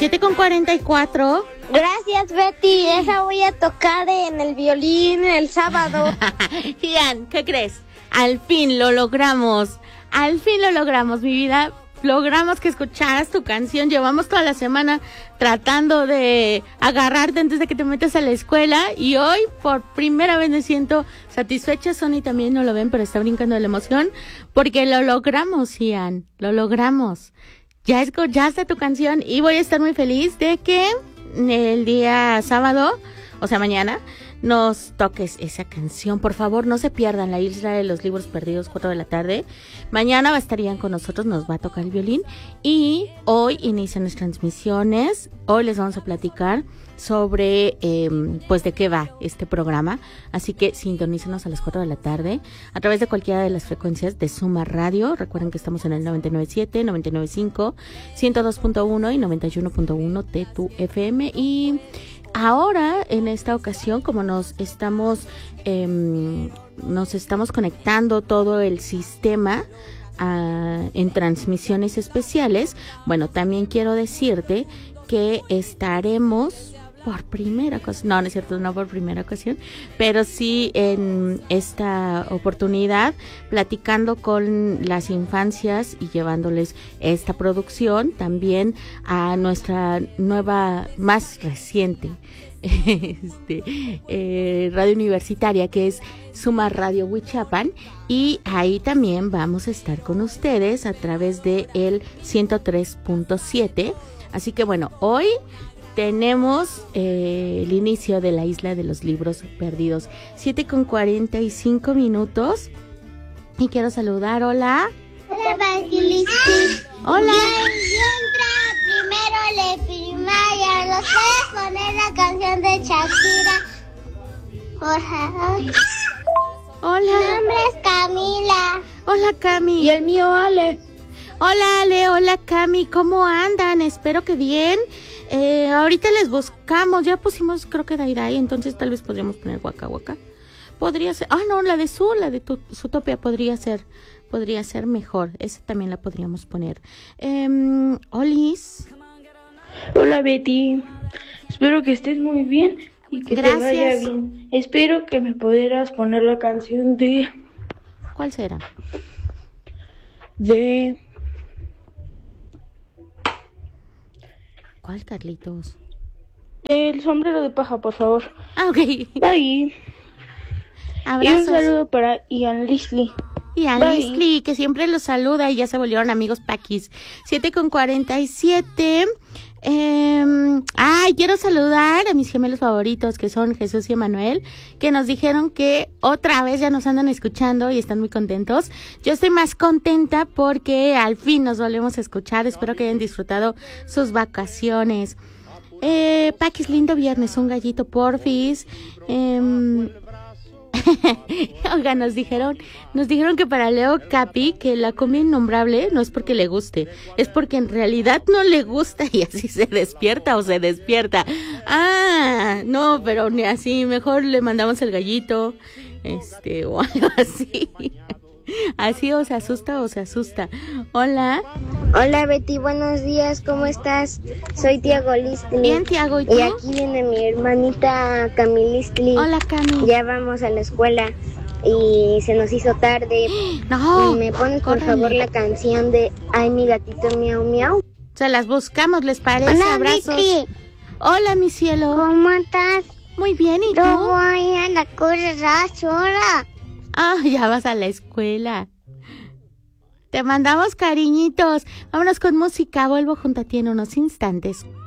7:44. Gracias, Betty. Esa voy a tocar en el violín el sábado. Ian, ¿qué crees? Al fin lo logramos. Al fin lo logramos, mi vida. Logramos que escucharas tu canción. Llevamos toda la semana tratando de agarrarte antes de que te metas a la escuela. Y hoy, por primera vez, me siento satisfecha. Sony también no lo ven, pero está brincando de la emoción. Porque lo logramos, Ian. Lo logramos. Ya escuchaste tu canción. Y voy a estar muy feliz de que el día sábado, o sea, mañana, nos toques esa canción. Por favor, no se pierdan La Isla de los Libros Perdidos, 4 de la tarde. Mañana estarían con nosotros, nos va a tocar el violín. Y hoy inician las transmisiones. Hoy les vamos a platicar sobre, pues, de qué va este programa. Así que sintonícenos a las 4 de la tarde a través de cualquiera de las frecuencias de Suma Radio. Recuerden que estamos en el 99.7, 99.5, 102.1 y 91.1 de tu FM. Y ahora, en esta ocasión, como nos estamos conectando todo el sistema en transmisiones especiales, bueno, también quiero decirte que estaremos por primera ocasión, no es cierto, no por primera ocasión, pero sí en esta oportunidad platicando con las infancias y llevándoles esta producción también a nuestra nueva, más reciente radio universitaria, que es Suma Radio Huichapan, y ahí también vamos a estar con ustedes a través de el 103.7. Así que bueno, hoy tenemos el inicio de La Isla de los Libros Perdidos, 7:45. Y quiero saludar, hola. Hola, Basiliski. Hola. Yo entré primero de primaria. ¿Los puedes poner la canción de Shakira? Hola. Mi nombre es Camila. Hola, Cami. Y el mío, Ale. Hola, Ale. Hola, Cami. ¿Cómo andan? Espero que bien. Ahorita les buscamos. Ya pusimos, creo que Dairai, entonces tal vez podríamos poner Waka Waka. Podría ser. Ah, no, la de Zootopia podría ser mejor. Esa también la podríamos poner. Olis. Hola, Betty. Espero que estés muy bien y que Gracias. te vaya bien. Espero que me pudieras poner la canción de... ¿Cuál será? ¿Cuál, Carlitos? El sombrero de paja, por favor. Ah, ok. Bye. Abrazos. Y un saludo para Ian Leslie. Y a Leslie, que siempre los saluda y ya se volvieron amigos paquis. 7:47. Quiero saludar a mis gemelos favoritos, que son Jesús y Emanuel, que nos dijeron que otra vez ya nos andan escuchando y están muy contentos. Yo estoy más contenta porque al fin nos volvemos a escuchar. Espero que hayan disfrutado sus vacaciones. Paquis, lindo viernes, un gallito porfis. Oiga, nos dijeron que para Leo Capi, que la comida innombrable no es porque le guste, es porque en realidad no le gusta y así se despierta. No, pero ni así, mejor le mandamos el gallito, o algo así. Así o se asusta. Hola. Hola, Betty, buenos días, ¿cómo estás? Soy Tiago Listli. Bien, Tiago, ¿y tú? Y aquí viene mi hermanita Camilistli. Hola, Cami. Ya vamos a la escuela y se nos hizo tarde. No, ¿Me pones, por favor, la canción de Ay, mi gatito miau miau? Se las buscamos, ¿les parece? Hola, Abrazos. Vicky. Hola, mi cielo. ¿Cómo estás? Muy bien, ¿y tú? Yo voy a la cosa sola. Ya vas a la escuela. Te mandamos cariñitos. Vámonos con música. Vuelvo junto a ti en unos instantes.